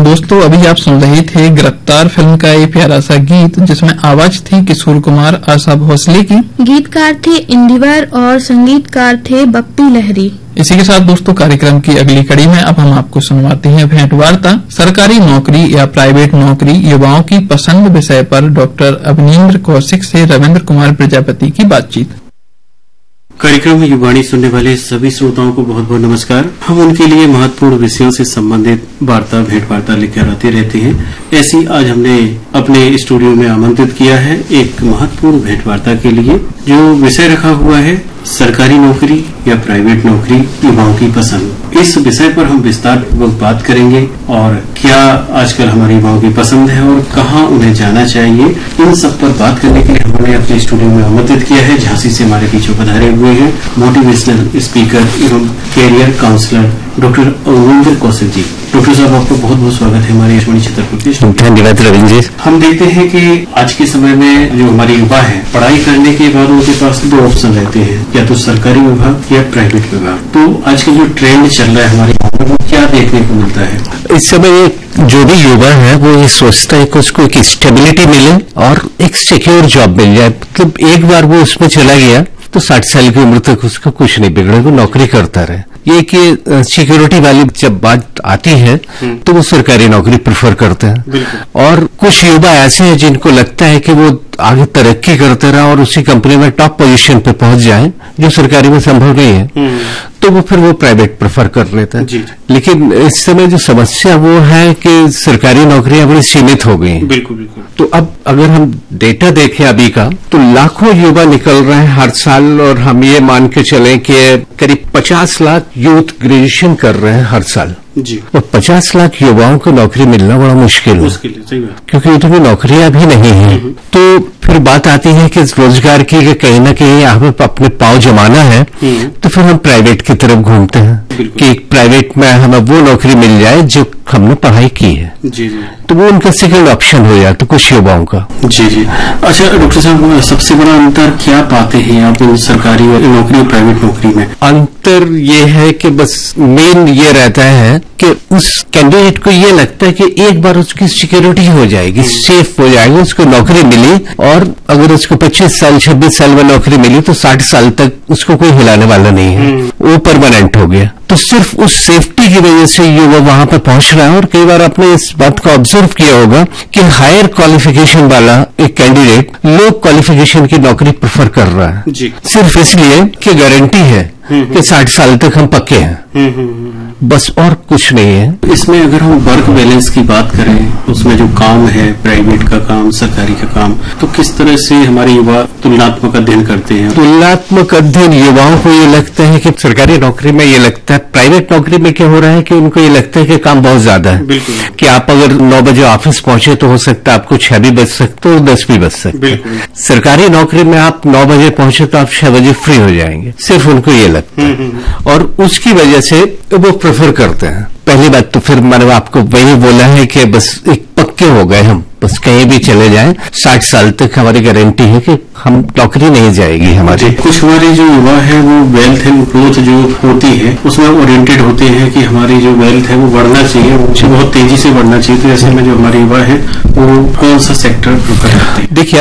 दोस्तों, अभी आप सुन रहे थे गिरफ्तार फिल्म का ये प्यारा सा गीत, जिसमें आवाज थी किशोर कुमार, आशा भोसले की। गीतकार थे इंदिवर और संगीतकार थे बप्पी लहरी। इसी के साथ दोस्तों, कार्यक्रम की अगली कड़ी में अब हम आपको सुनवाते हैं भेंट वार्ता, सरकारी नौकरी या प्राइवेट नौकरी, युवाओं की पसंद विषय पर डॉक्टर अवनींद्र कौशिक से रविंद्र कुमार प्रजापति की बातचीत। कार्यक्रम में युवाणी सुनने वाले सभी श्रोताओं को बहुत बहुत नमस्कार। हम उनके लिए महत्वपूर्ण विषयों से संबंधित वार्ता भेंट वार्ता लेकर आते रहते हैं। ऐसी आज हमने अपने स्टूडियो में आमंत्रित किया है एक महत्वपूर्ण भेंट वार्ता के लिए, जो विषय रखा हुआ है सरकारी नौकरी या प्राइवेट नौकरी, युवाओं की पसंद। इस विषय पर हम विस्तार पूर्वक बात करेंगे और क्या आजकल हमारे युवाओं की पसंद है और कहाँ उन्हें जाना चाहिए, इन सब पर बात करने के लिए हमने अपने स्टूडियो में आमंत्रित किया है। झांसी से हमारे पीछे पधारे हुए हैं मोटिवेशनल स्पीकर एवं career counsellor doctor Avanindra Kaushik ji. Doctor साहब, आपका बहुत बहुत स्वागत है हमारे आकाशवाणी छतरपुर के। धन्यवाद रविंद्र जी। हम देखते हैं कि आज के समय में जो हमारे युवा है, पढ़ाई करने के बाद उनके पास दो ऑप्शन रहते हैं, या तो सरकारी विभाग या प्राइवेट विभाग। तो आजकल जो ट्रेंड चल रहा है हमारे वो क्या देखने को मिलता है? इस समय जो भी युवा है वो ये सोचता है कि उसको एक स्टेबिलिटी मिले और एक सिक्योर जॉब मिल जाए। मतलब एक बार वो उसमें चला गया तो 60 साल की उम्र तक उसका कुछ नहीं बिगड़े, वो नौकरी करता रहे। ये कि सिक्योरिटी वाली जब बात आती है तो वो सरकारी नौकरी प्रेफर करते हैं। और कुछ युवा ऐसे हैं जिनको लगता है कि वो आगे तरक्की करते रहा और उसी कंपनी में टॉप पोजीशन पे पहुंच जाए, जो सरकारी में संभव नहीं है, तो वो फिर वो प्राइवेट प्रेफर कर लेता है। लेकिन इस समय जो समस्या वो है कि सरकारी नौकरियां बड़ी सीमित हो गई हैं। बिल्कुल बिल्कुल। तो अब अगर हम डेटा देखें अभी का, तो लाखों युवा निकल रहे हैं हर साल, और हम ये मान के चलें कि करीब 50 लाख यूथ ग्रेजुएशन कर रहे हैं हर साल जी। और 50 लाख युवाओं को नौकरी मिलना बड़ा मुश्किल है, सही बात, क्योंकि इतनी नौकरियां भी नहीं है। तो फिर बात आती है कि रोजगार की कि कहीं ना कहीं हमें अपने पांव जमाना है, तो फिर हम प्राइवेट की तरफ घूमते हैं कि प्राइवेट में हमें वो नौकरी मिल जाए जो हमने पढ़ाई की है। जी जी। तो वो उनका सेकंड ऑप्शन हो जाता कुछ युवाओं का। जी जी। अच्छा डॉक्टर साहब, सबसे बड़ा अंतर क्या पाते हैं आप इन सरकारी नौकरी और प्राइवेट नौकरी में? अंतर ये है कि बस मेन ये रहता है कि उस कैंडिडेट को ये लगता है कि एक बार उसकी सिक्योरिटी हो जाएगी, सेफ हो जाएगी, उसको नौकरी मिली, और अगर उसको 25 साल 26 साल में नौकरी मिली तो 60 साल तक उसको कोई हिलाने वाला नहीं है, वो परमानेंट हो गया। तो सिर्फ उस सेफ्टी की वजह से ये वो वहां पर पहुंच रहा है। और कई बार आपने इस बात को ऑब्जर्व किया होगा कि हायर क्वालिफिकेशन वाला एक कैंडिडेट लो क्वालिफिकेशन की नौकरी प्रेफर कर रहा है जी। सिर्फ इसलिए कि गारंटी है कि 60 साल तक हम पक्के हैं, बस और कुछ नहीं है। इसमें अगर हम वर्क बैलेंस की बात करें, उसमें जो काम है प्राइवेट का काम, सरकारी का काम, तो किस तरह से हमारे युवा तुलनात्मक अध्ययन करते हैं? तुलनात्मक अध्ययन युवाओं को ये लगता है कि सरकारी नौकरी में ये लगता है, प्राइवेट नौकरी में क्या हो रहा है कि उनको ये लगता है कि काम बहुत ज्यादा है, कि आप अगर 9 बजे ऑफिस पहुंचे तो हो सकता है आपको 6 भी बज सकते हो, 10 भी बज सकते हैं। सरकारी नौकरी में आप 9 बजे पहुंचे तो आप 6 बजे फ्री हो जाएंगे, सिर्फ उनको ये लगता है, और उसकी वजह से वो प्रेफर करते हैं। पहली बात तो फिर मैंने आपको वही बोला है कि बस एक पक्के हो गए हम, बस कहीं भी चले जाएं 60 साल तक हमारी गारंटी है कि हम नौकरी नहीं जाएगी हमारी। कुछ हमारे जो युवा है वो वेल्थ एंड ग्रोथ जो होती है उसमें ओरिएंटेड होते हैं कि हमारी जो वेल्थ है वो बढ़ना चाहिए, वो बहुत तेजी से बढ़ना चाहिए। तो ऐसे में जो हमारे युवा है वो कौन सा सेक्टर प्रेफर करते हैं? देखिए